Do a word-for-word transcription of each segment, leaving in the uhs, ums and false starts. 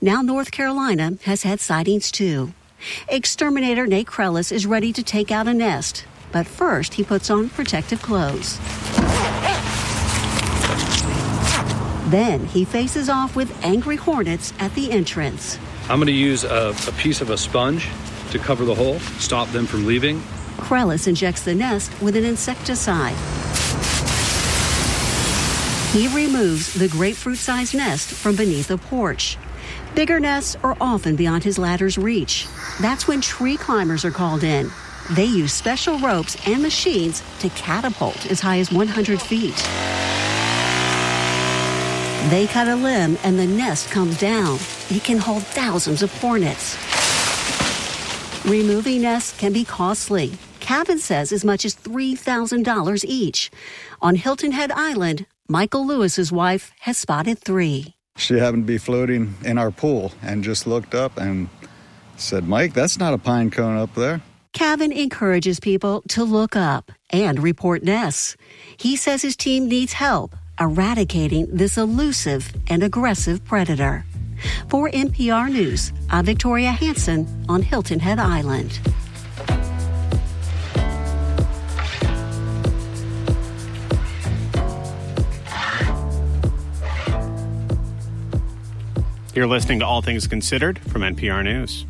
Now North Carolina has had sightings too. Exterminator Nate Krellis is ready to take out a nest, but first he puts on protective clothes. Then he faces off with angry hornets at the entrance. I'm going to use a, a piece of a sponge to cover the hole, stop them from leaving. Krellis injects the nest with an insecticide. He removes the grapefruit-sized nest from beneath a porch. Bigger nests are often beyond his ladder's reach. That's when tree climbers are called in. They use special ropes and machines to catapult as high as one hundred feet. They cut a limb and the nest comes down. It can hold thousands of hornets. Removing nests can be costly. Cabin says as much as three thousand dollars each. On Hilton Head Island, Michael Lewis's wife has spotted three. She happened to be floating in our pool and just looked up and said, "Mike, that's not a pine cone up there." Cavan encourages people to look up and report nests. He says his team needs help eradicating this elusive and aggressive predator. For N P R News, I'm Victoria Hansen on Hilton Head Island. You're listening to All Things Considered from N P R News.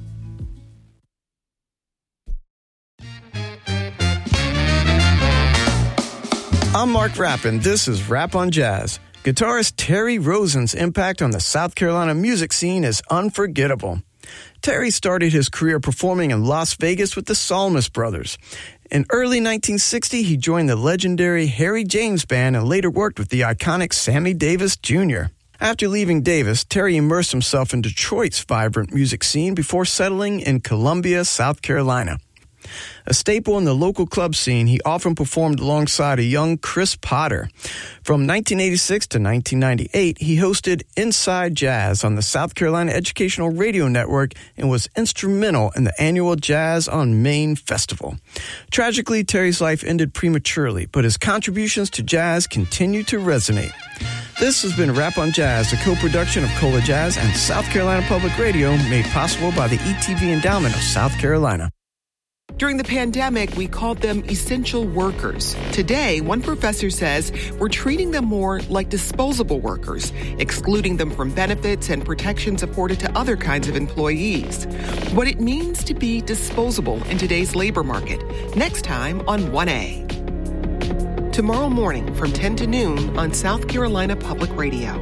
I'm Mark Rapp, and this is Rap on Jazz. Guitarist Terry Rosen's impact on the South Carolina music scene is unforgettable. Terry started his career performing in Las Vegas with the Psalmist Brothers. In early nineteen sixty, he joined the legendary Harry James Band and later worked with the iconic Sammy Davis Junior After leaving Davis, Terry immersed himself in Detroit's vibrant music scene before settling in Columbia, South Carolina. A staple in the local club scene, he often performed alongside a young Chris Potter. From nineteen eighty-six to nineteen ninety-eight, he hosted Inside Jazz on the South Carolina Educational Radio Network and was instrumental in the annual Jazz on Main Festival. Tragically, Terry's life ended prematurely, but his contributions to jazz continue to resonate. This has been Rap on Jazz, a co-production of Cola Jazz and South Carolina Public Radio, made possible by the E T V Endowment of South Carolina. During the pandemic, we called them essential workers. Today, one professor says we're treating them more like disposable workers, excluding them from benefits and protections afforded to other kinds of employees. What it means to be disposable in today's labor market. Next time on one A. Tomorrow morning from ten to noon on South Carolina Public Radio.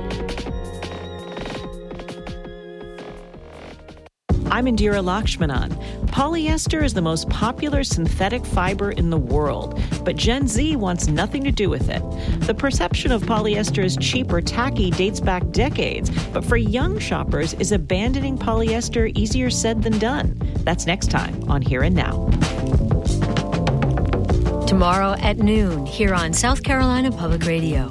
I'm Indira Lakshmanan. Polyester is the most popular synthetic fiber in the world, but Gen Z wants nothing to do with it. The perception of polyester as cheap or tacky dates back decades, but for young shoppers, is abandoning polyester easier said than done? That's next time on Here and Now. Tomorrow at noon, here on South Carolina Public Radio.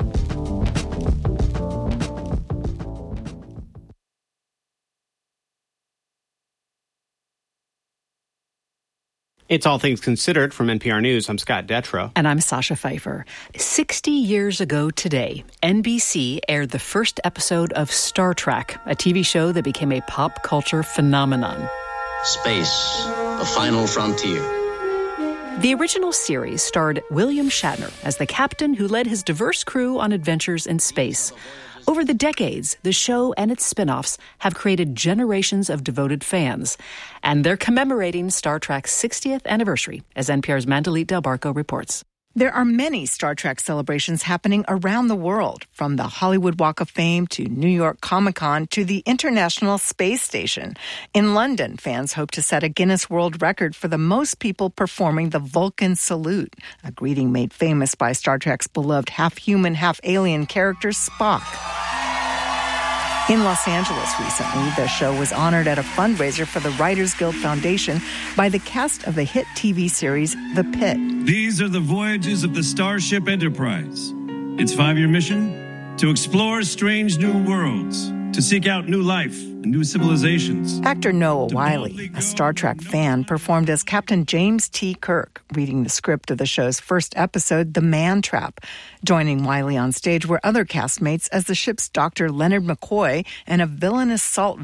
It's All Things Considered from N P R News. I'm Scott Detrow. And I'm Sasha Pfeiffer. Sixty years ago today, N B C aired the first episode of Star Trek, a T V show that became a pop culture phenomenon. Space, the final frontier. The original series starred William Shatner as the captain who led his diverse crew on adventures in space. Over the decades, the show and its spin-offs have created generations of devoted fans, and they're commemorating Star Trek's sixtieth anniversary, as N P R's Mandalit Del Barco reports. There are many Star Trek celebrations happening around the world, from the Hollywood Walk of Fame to New York Comic-Con to the International Space Station. In London, fans hope to set a Guinness World Record for the most people performing the Vulcan Salute, a greeting made famous by Star Trek's beloved half-human, half-alien character Spock. In Los Angeles recently, the show was honored at a fundraiser for the Writers Guild Foundation by the cast of the hit T V series The Pit. These are the voyages of the Starship Enterprise. Its five-year mission? To explore strange new worlds, to seek out new life and new civilizations. Actor Noah Wiley, a Star Trek fan, performed as Captain James T. Kirk, reading the script of the show's first episode, The Man Trap. Joining Wiley on stage were other castmates as the ship's Doctor Leonard McCoy and a villainous salt